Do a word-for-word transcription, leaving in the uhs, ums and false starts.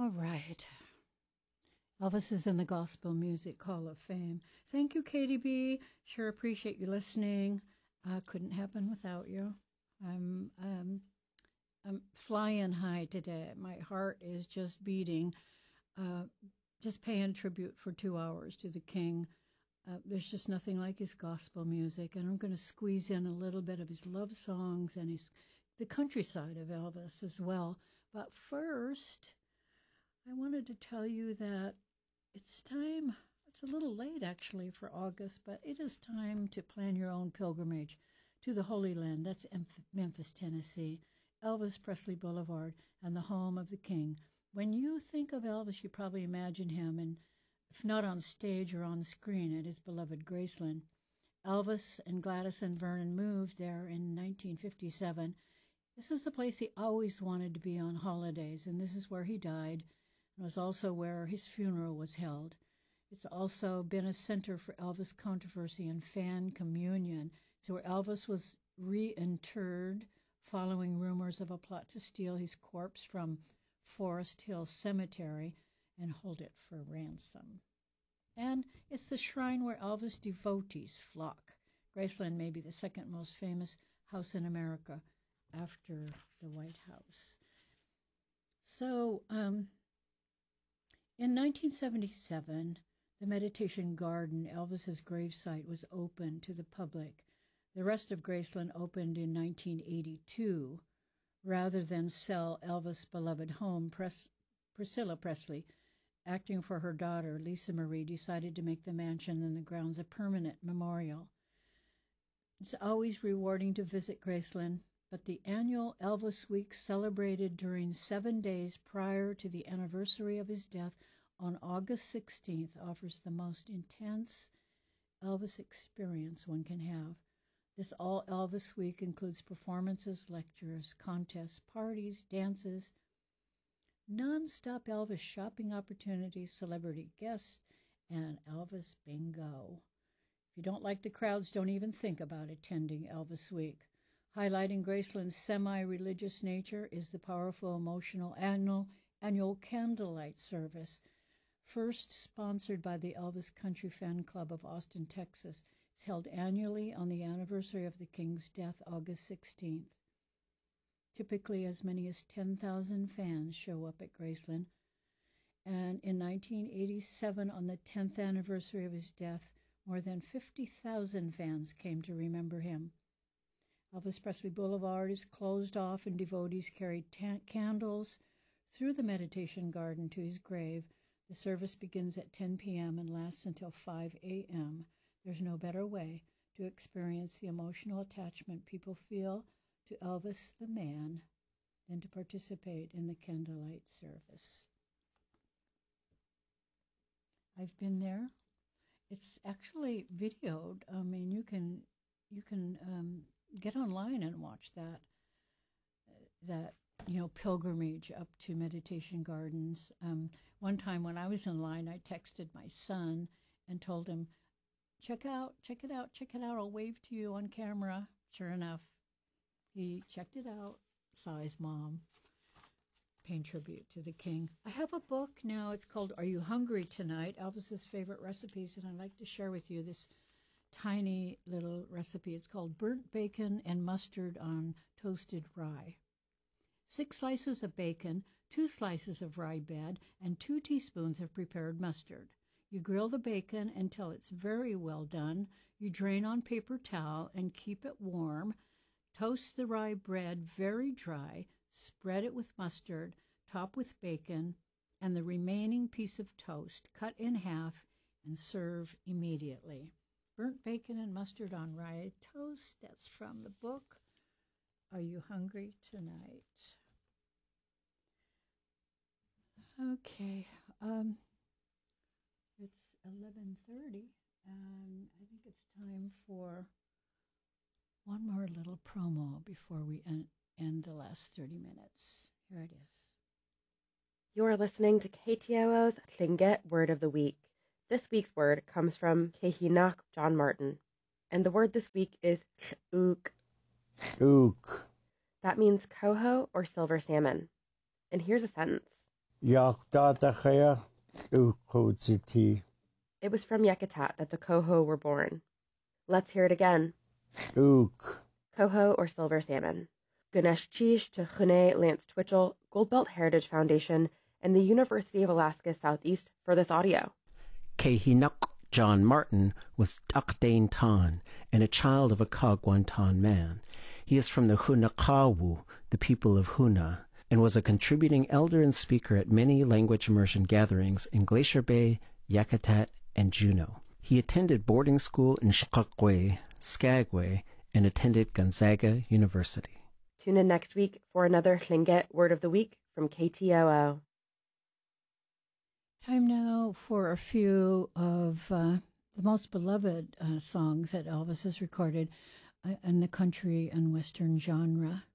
All right. Elvis is in the Gospel Music Hall of Fame. Thank you, Katie B. Sure appreciate you listening. Uh, couldn't happen without you. I'm um, I'm flying high today. My heart is just beating. Uh, just paying tribute for two hours to the King. Uh, there's just nothing like his gospel music, and I'm going to squeeze in a little bit of his love songs and his the countryside of Elvis as well. But first, I wanted to tell you that it's time, it's a little late actually for August, but it is time to plan your own pilgrimage to the Holy Land. That's Memphis, Tennessee, Elvis Presley Boulevard, and the home of the King. When you think of Elvis, you probably imagine him, and if not on stage or on screen, at his beloved Graceland. Elvis and Gladys and Vernon moved there in nineteen fifty-seven. This is the place he always wanted to be on holidays, and this is where he died. It was also where his funeral was held. It's also been a center for Elvis controversy and fan communion. It's where Elvis was reinterred following rumors of a plot to steal his corpse from Forest Hill Cemetery and hold it for ransom. And it's the shrine where Elvis devotees flock. Graceland may be the second most famous house in America after the White House. So, um, in nineteen seventy-seven, the Meditation Garden, Elvis's gravesite, was open to the public. The rest of Graceland opened in nineteen eighty-two. Rather than sell Elvis' beloved home, Pres- Priscilla Presley, acting for her daughter, Lisa Marie, decided to make the mansion and the grounds a permanent memorial. It's always rewarding to visit Graceland, but the annual Elvis Week, celebrated during seven days prior to the anniversary of his death on August sixteenth, offers the most intense Elvis experience one can have. This all Elvis Week includes performances, lectures, contests, parties, dances, non-stop Elvis shopping opportunities, celebrity guests, and Elvis bingo. If you don't like the crowds, don't even think about attending Elvis Week. Highlighting Graceland's semi-religious nature is the powerful, emotional annual, annual candlelight service, first sponsored by the Elvis Country Fan Club of Austin, Texas. It's held annually on the anniversary of the King's death, August sixteenth. Typically, as many as ten thousand fans show up at Graceland. And in nineteen eighty-seven, on the tenth anniversary of his death, more than fifty thousand fans came to remember him. Elvis Presley Boulevard is closed off, and devotees carried ta- candles through the Meditation Garden to his grave. The service begins at ten p.m. and lasts until five a.m. There's no better way to experience the emotional attachment people feel to Elvis the man than to participate in the candlelight service. I've been there. It's actually videoed. I mean, you can you can um, get online and watch that that you know pilgrimage up to Meditation Gardens. Um, one time when I was in line, I texted my son and told him, "Check out, check it out, check it out. I'll wave to you on camera." Sure enough, he checked it out, saw his mom, paying tribute to the King. I have a book now. It's called Are You Hungry Tonight? Elvis's Favorite Recipes, and I'd like to share with you this tiny little recipe. It's called Burnt Bacon and Mustard on Toasted Rye. Six slices of bacon, two slices of rye bread, and two teaspoons of prepared mustard. You grill the bacon until it's very well done. You drain on paper towel and keep it warm. Toast the rye bread very dry. Spread it with mustard, top with bacon, and the remaining piece of toast. Cut in half and serve immediately. Burnt bacon and mustard on rye toast. That's from the book Are You Hungry Tonight? Okay. Um, it's eleven thirty, and I think it's time for one more little promo before we end, end the last thirty minutes. Here it is. You are listening to K T O O's Tlingit Word of the Week. This week's word comes from Kehinach John Martin, and the word this week is uk. Uk. That means coho or silver salmon. And here's a sentence. Yakdadachea Ukoziti. It was from Yakutat that the Coho were born. Let's hear it again. Ook. Coho or silver salmon. Ganesh Chish to Chune Lance Twitchell, Goldbelt Heritage Foundation, and the University of Alaska Southeast for this audio. Kehinuk John Martin was Dakdane Tan and a child of a Kagwantan man. He is from the Hunakawu, the people of Huna, and was a contributing elder and speaker at many language immersion gatherings in Glacier Bay, Yakutat, and Juneau. He attended boarding school in Skagway, Skagway, and attended Gonzaga University. Tune in next week for another Tlingit Word of the Week from K T O O. Time now for a few of uh, the most beloved uh, songs that Elvis has recorded uh, in the country and Western genre.